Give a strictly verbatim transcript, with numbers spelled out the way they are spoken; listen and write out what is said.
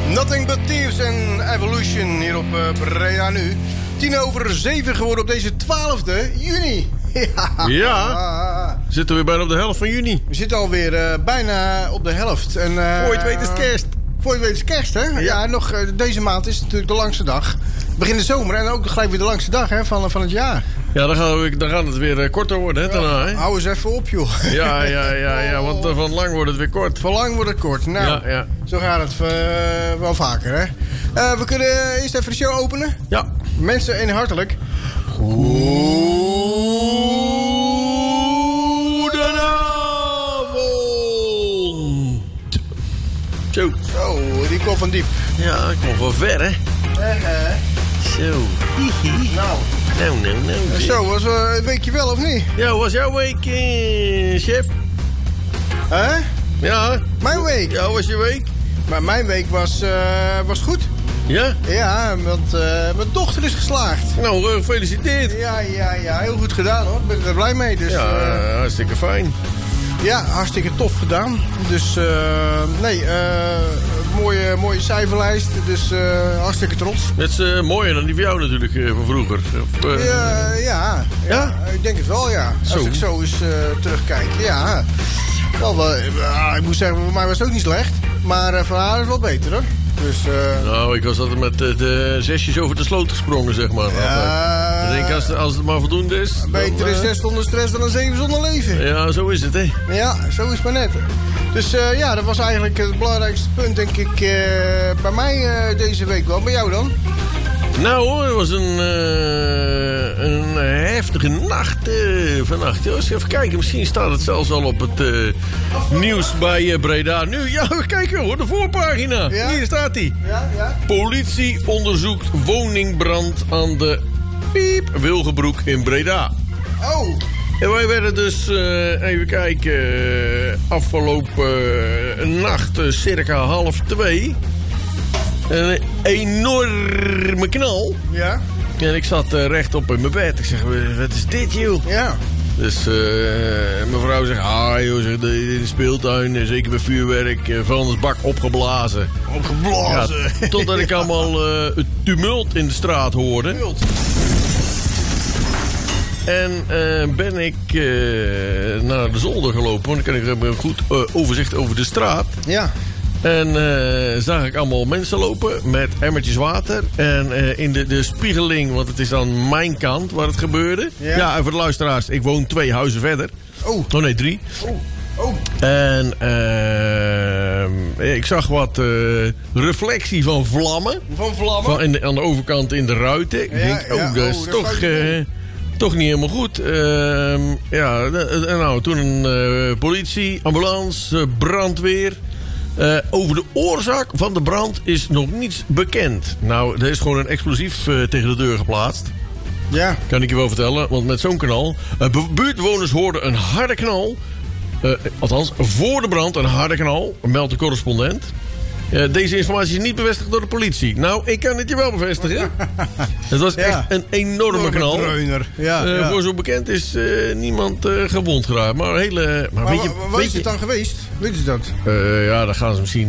Nothing But Thieves en Evolution hier op uh, Breda nu. Tien over zeven geworden op deze twaalfde juni. Ja. Ja. We zitten weer bijna op de helft van juni. We zitten alweer uh, bijna op de helft. En, uh, voor je het weet is het kerst. Voor je het weet is het kerst, hè? Ja, ja nog, uh, deze maand is natuurlijk de langste dag. Begin de zomer en ook gelijk weer de langste dag hè, van, van het jaar. Ja, dan, gaan we, dan gaat het weer uh, korter worden, hè, daarna, hè? Hou eens even op, joh. Ja, ja, ja, ja, want uh, van lang wordt het weer kort. Van lang wordt het kort. Nou, ja, ja. Zo gaat het uh, wel vaker, hè? Uh, we kunnen eerst even de show openen. Ja. Mensen, en hartelijk. Goedenavond. Zo. Zo, die komt van diep. Ja, ik kom wel ver, hè? Uh-huh. Zo. Nou. Nou, nou, nou. Zo, was uh, een weekje wel, of niet? Ja, was jouw week, uh, chef? Hè? Huh? Ja. Mijn week? Ja, was je week? Maar mijn week was, uh, was goed. Ja? Ja, want uh, mijn dochter is geslaagd. Nou, uh, gefeliciteerd. Ja, ja, ja, heel goed gedaan hoor. Ik ben er blij mee. Dus, ja, uh, hartstikke fijn. Ja, hartstikke tof gedaan. Dus, uh, nee, uh, mooie, mooie cijferlijst. Dus uh, hartstikke trots. Dat is uh, mooier dan die van jou natuurlijk, uh, van vroeger. Of, uh, ja, ja, ja, ja, ik denk het wel, ja. Als zo. ik zo eens uh, terugkijk, ja. Wel, wel, uh, ik moet zeggen, voor mij was het ook niet slecht. Maar uh, voor haar is het wel beter, hoor. Dus, uh... Nou, ik was altijd met uh, de zesjes over de sloot gesprongen, zeg maar. Ja. Ik denk, als, als het maar voldoende is... Beter is zes zonder stress dan een zeven zonder leven. Ja, zo is het, hè. Ja, zo is het maar net. Dus uh, ja, dat was eigenlijk het belangrijkste punt, denk ik, uh, bij mij uh, deze week wel. Bij jou dan? Nou hoor, het was een, uh, een heftige nacht uh, vannacht. Eens even kijken, misschien staat het zelfs al op het uh, nieuws bij uh, Breda. Nu, ja, kijk hoor, de voorpagina. Ja? Hier staat hij. Ja, ja. Politie onderzoekt woningbrand aan de Piep Wilgenbroek in Breda. Oh. En wij werden dus, uh, even kijken, uh, afgelopen uh, nacht uh, circa half twee... Een enorme knal. Ja. En ik zat uh, rechtop in mijn bed. Ik zeg, wat is dit, joh? Ja. Dus uh, mijn vrouw zegt, ah joh, zeg, in de speeltuin, zeker met vuurwerk, uh, vuilnisbak opgeblazen. Opgeblazen. Ja, totdat ik allemaal uh, het tumult in de straat hoorde. Tumult. En uh, ben ik uh, naar de zolder gelopen, want dan kan ik een goed uh, overzicht over de straat. Ja. En uh, zag ik allemaal mensen lopen met emmertjes water. En uh, in de, de spiegeling, want het is aan mijn kant waar het gebeurde. Ja, ja en voor de luisteraars, ik woon twee huizen verder. Oh. Oh nee, drie. Oh. Oh. En uh, ik zag wat uh, reflectie van vlammen. Van vlammen? Van in de, aan de overkant in de ruiten. Ik ja, denk, oh, ja, dat is oh, dat toch... Uh, Toch niet helemaal goed. Uh, ja, en nou, toen een uh, politie, ambulance, uh, brandweer. Uh, over de oorzaak van de brand is nog niets bekend. Nou, er is gewoon een explosief uh, tegen de deur geplaatst. Ja. Kan ik je wel vertellen, want met zo'n knal... Uh, buurtbewoners hoorden een harde knal. Uh, althans, voor de brand een harde knal, meldt de correspondent. Uh, deze informatie is niet bevestigd door de politie. Nou, ik kan het je wel bevestigen. Het was ja. echt een enorme knal. Ja, uh, ja. Voor zo bekend is uh, niemand uh, gewond geraakt. Maar, hele, maar, maar weet je, waar weet is je, het dan geweest? Weet je dat? Uh, ja, dan gaan ze misschien